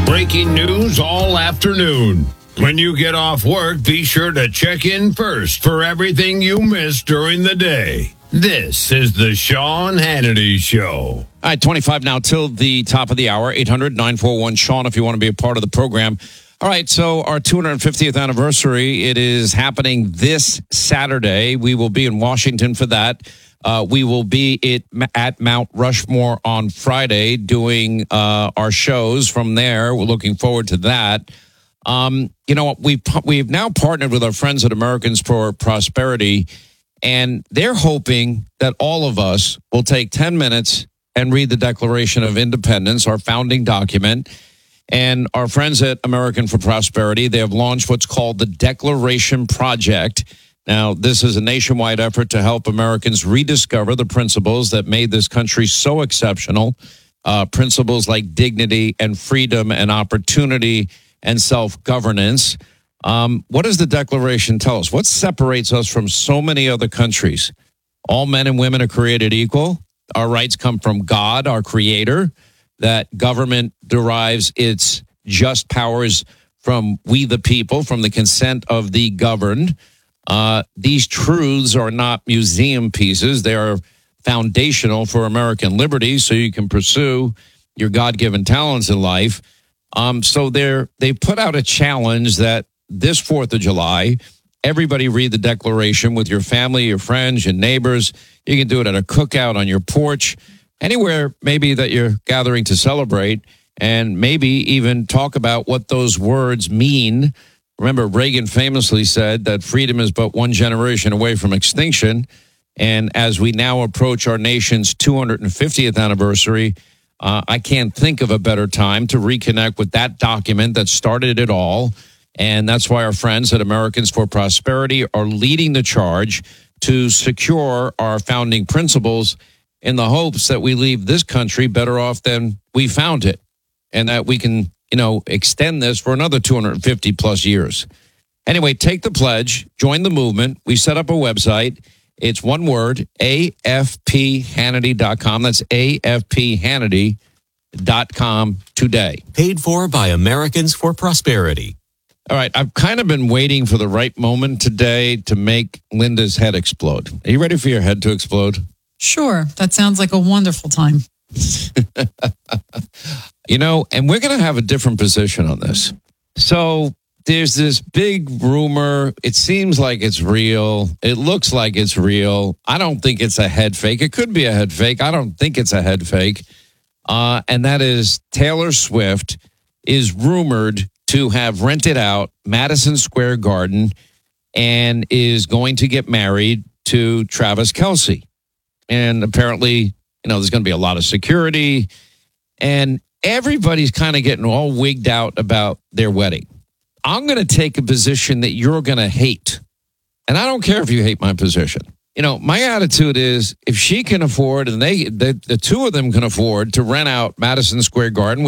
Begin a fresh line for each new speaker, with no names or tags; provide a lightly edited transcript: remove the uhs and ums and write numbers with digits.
Breaking news all afternoon. When you get off work, be sure to check in first for everything you missed during the day. This is the Sean Hannity Show.
All right, 25 now till the top of the hour, 800-941-SEAN if you want to be a part of the program. All right, so our 250th anniversary, it is happening this Saturday. We will be in Washington for that. We will be at Mount Rushmore on Friday doing our shows from there. We're looking forward to that. We've now partnered with our friends at Americans for Prosperity, and they're hoping that all of us will take 10 minutes and read the Declaration of Independence, our founding document. And our friends at American for Prosperity, they have launched what's called the Declaration Project. Now, this is a nationwide effort to help Americans rediscover the principles that made this country so exceptional, principles like dignity and freedom and opportunity and self-governance. What does the Declaration tell us? What separates us from so many other countries? All men and women are created equal. Our rights come from God, our creator. That government derives its just powers from we the people, from the consent of the governed. These truths are not museum pieces. They are foundational for American liberty so you can pursue your God-given talents in life. So they put out a challenge that this 4th of July, everybody read the Declaration with your family, your friends, your neighbors. You can do it at a cookout, on your porch, anywhere maybe that you're gathering to celebrate, and maybe even talk about what those words mean. Remember, Reagan famously said that freedom is but one generation away from extinction. And as we now approach our nation's 250th anniversary, I can't think of a better time to reconnect with that document that started it all. And that's why our friends at Americans for Prosperity are leading the charge to secure our founding principles in the hopes that we leave this country better off than we found it, and that we can, extend this for another 250 plus years. Anyway, take the pledge, join the movement. We set up a website. It's one word, AFPHannity.com. That's AFPHannity.com today.
Paid for by Americans for Prosperity.
All right, I've kind of been waiting for the right moment today to make Linda's head explode. Are you ready for your head to explode?
Sure. That sounds like a wonderful time.
And we're going to have a different position on this. So there's this big rumor. It seems like it's real. It looks like it's real. I don't think it's a head fake. It could be a head fake. I don't think it's a head fake. And that is Taylor Swift is rumored to have rented out Madison Square Garden and is going to get married to Travis Kelce. And apparently, there's going to be a lot of security. And everybody's kind of getting all wigged out about their wedding. I'm going to take a position that you're going to hate. And I don't care if you hate my position. My attitude is if she can afford, and the two of them can afford to rent out Madison Square Garden,